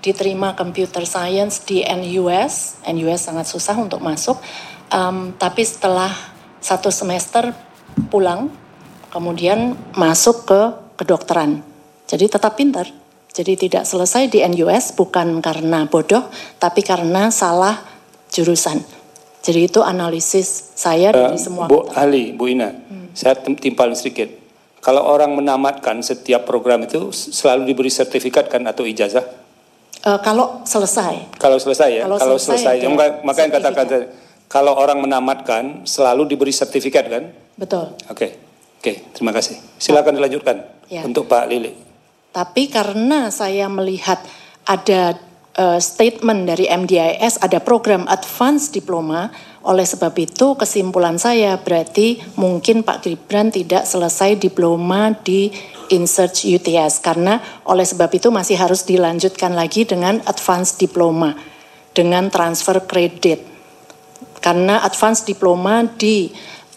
diterima computer science di NUS sangat susah untuk masuk, tapi setelah 1 semester pulang, kemudian masuk ke kedokteran. Jadi tetap pintar. Jadi tidak selesai di NUS bukan karena bodoh, tapi karena salah jurusan. Jadi itu analisis saya dari semua. Bu Ali, Bu Ina, saya timpalin sedikit. Kalau orang menamatkan setiap program itu selalu diberi sertifikat kan atau ijazah? Kalau selesai. Kalau selesai ya. Kalau selesai. Makanya katakan kalau orang menamatkan selalu diberi sertifikat kan? Betul. Oke, terima kasih. Silakan dilanjutkan untuk Pak Lili. Tapi karena saya melihat ada statement dari MDIS, ada program advance diploma, oleh sebab itu kesimpulan saya berarti mungkin Pak Gibran tidak selesai diploma di InSearch UTS, karena oleh sebab itu masih harus dilanjutkan lagi dengan advance diploma, dengan transfer kredit. Karena advance diploma di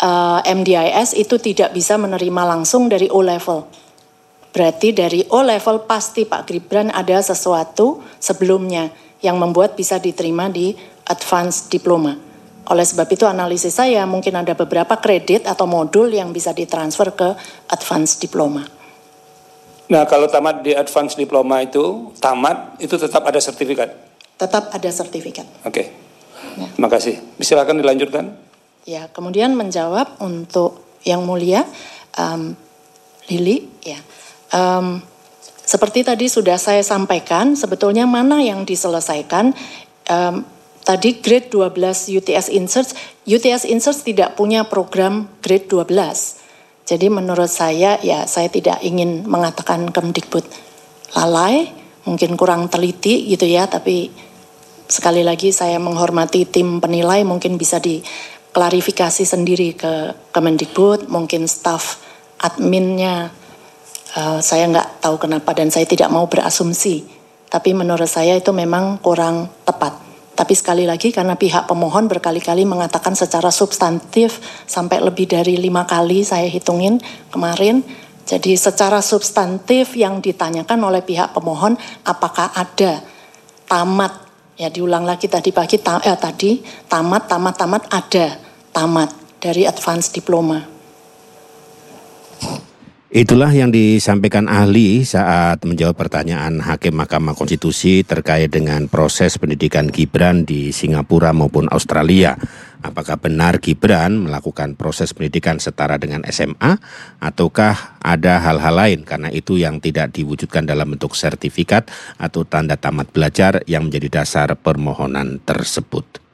MDIS itu tidak bisa menerima langsung dari O-level. Berarti dari O-level pasti Pak Gibran ada sesuatu sebelumnya yang membuat bisa diterima di advance diploma. Oleh sebab itu analisis saya mungkin ada beberapa kredit atau modul yang bisa ditransfer ke advance diploma. Nah kalau tamat di advance diploma itu, tetap ada sertifikat? Tetap ada sertifikat. Oke, terima kasih. Silakan dilanjutkan. Ya, kemudian menjawab untuk yang mulia, Lili, ya. Seperti tadi sudah saya sampaikan, sebetulnya mana yang diselesaikan, tadi grade 12 UTS Insearch tidak punya program grade 12. Jadi menurut saya, ya saya tidak ingin mengatakan Kemdikbud lalai, mungkin kurang teliti gitu ya, tapi sekali lagi saya menghormati tim penilai, mungkin bisa diklarifikasi sendiri ke Kemendikbud, mungkin staf adminnya. Saya nggak tahu kenapa dan saya tidak mau berasumsi. Tapi menurut saya itu memang kurang tepat. Tapi sekali lagi karena pihak pemohon berkali-kali mengatakan secara substantif sampai lebih dari 5 kali saya hitungin kemarin. Jadi secara substantif yang ditanyakan oleh pihak pemohon apakah ada tamat. Ya diulang lagi tadi pagi tamat ada tamat dari advance diploma. Itulah yang disampaikan ahli saat menjawab pertanyaan Hakim Mahkamah Konstitusi terkait dengan proses pendidikan Gibran di Singapura maupun Australia. Apakah benar Gibran melakukan proses pendidikan setara dengan SMA ataukah ada hal-hal lain karena itu yang tidak diwujudkan dalam bentuk sertifikat atau tanda tamat belajar yang menjadi dasar permohonan tersebut.